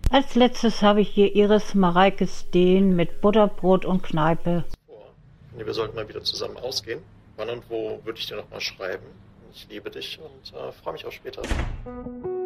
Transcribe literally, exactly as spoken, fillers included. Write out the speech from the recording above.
Als letztes habe ich hier Iris Mareike Steen mit Butterbrot und Kneipe. Vor. Nee, wir sollten mal wieder zusammen ausgehen. Wann und wo würde ich dir nochmal schreiben? Ich liebe dich und äh, freue mich auf später.